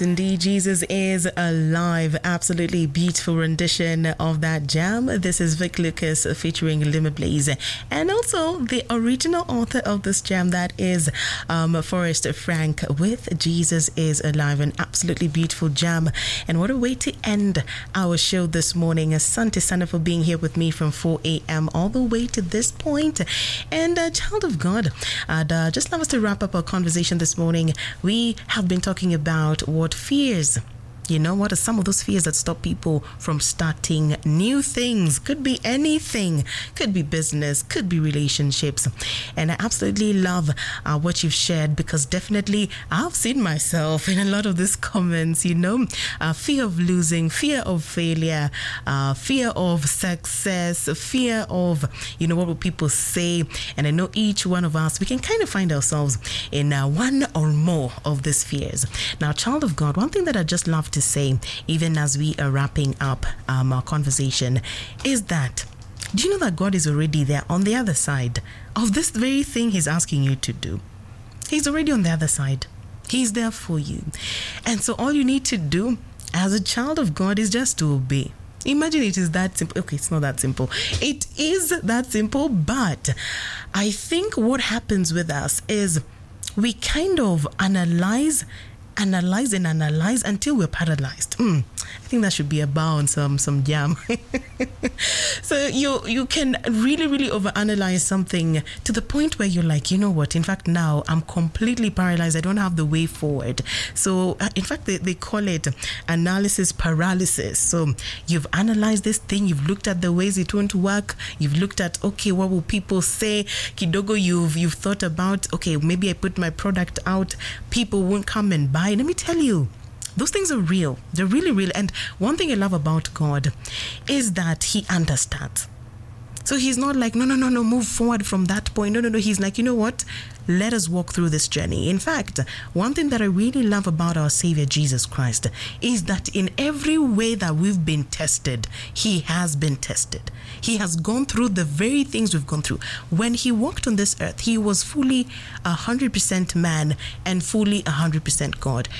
Indeed, Jesus is alive. Absolutely beautiful rendition of that jam. This is Vic Lucas featuring Lima Blaze, and also the original author of this jam, that is Forrest Frank with Jesus is Alive. An absolutely beautiful jam. And what a way to end our show this morning. Asante Sana for being here with me from 4 a.m. all the way to this point. And child of God, I'd just love us to wrap up our conversation this morning. We have been talking about what fears. You know, what are some of those fears that stop people from starting new things? Could be anything. Could be business, could be relationships. And I absolutely love what you've shared, because definitely I've seen myself in a lot of these comments, you know. Fear of losing, fear of failure, fear of success, fear of, you know, what will people say? And I know each one of us, we can kind of find ourselves in one or more of these fears. Now, child of God, one thing that I just love to say, even as we are wrapping up our conversation, is that, do you know that God is already there on the other side of this very thing He's asking you to do? He's already on the other side. He's there for you. And so all you need to do as a child of God is just to obey. Imagine it is that simple. Okay, it's not that simple. It is that simple, but I think what happens with us is we kind of analyze until we're paralyzed. I think that should be a bow on some jam. So you can really overanalyze something to the point where you're like, you know what, in fact now I'm completely paralyzed. I don't have the way forward. So in fact they call it analysis paralysis. So you've analyzed this thing, you've looked at the ways it won't work, you've looked at, okay, what will people say? Kidogo, you've thought about, okay, maybe I put my product out, people won't come and buy. Let me tell you, those things are real. They're really real. And one thing I love about God is that He understands. So He's not like, no, move forward from that point. No. He's like, you know what? Let us walk through this journey. In fact, one thing that I really love about our Savior Jesus Christ is that in every way that we've been tested, He has been tested. He has gone through the very things we've gone through. When He walked on this earth, He was fully 100% man and fully 100% God.